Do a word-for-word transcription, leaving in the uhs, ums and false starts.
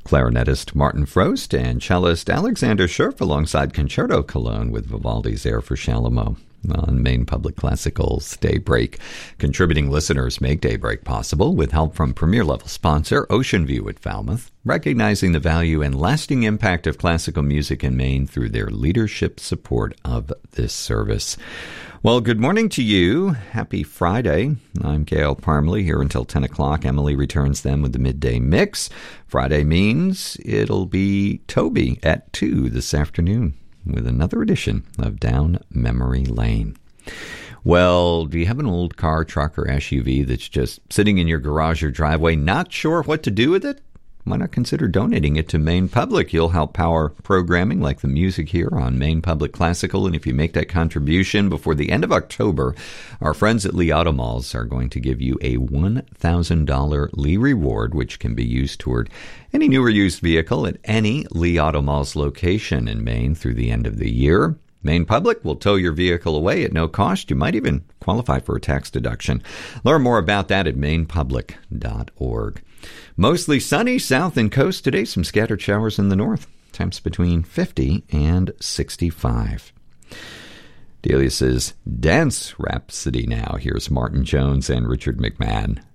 Clarinetist Martin Frost and cellist Alexander Scherf alongside Concerto Cologne with Vivaldi's Air for Chalumeau on Maine Public Classical's Daybreak. Contributing listeners make Daybreak possible with help from premier-level sponsor Ocean View at Falmouth, recognizing the value and lasting impact of classical music in Maine through their leadership support of this service. Well, good morning to you. Happy Friday. I'm Gail Parmley here until ten o'clock. Emily returns then with the midday mix. Friday means it'll be Toby at two this afternoon with another edition of Down Memory Lane. Well, do you have an old car, truck, or S U V that's just sitting in your garage or driveway, not sure what to do with it? Why not consider donating it to Maine Public? You'll help power programming like the music here on Maine Public Classical. And if you make that contribution before the end of October, our friends at Lee Auto Malls are going to give you a one thousand dollars Lee reward, which can be used toward any new or used vehicle at any Lee Auto Malls location in Maine through the end of the year. Maine Public will tow your vehicle away at no cost. You might even qualify for a tax deduction. Learn more about that at maine public dot org. Mostly sunny south and coast today. Some scattered showers in the north. Temps between fifty and sixty-five. Delius's Dance Rhapsody now. Here's Martin Jones and Richard McMahon.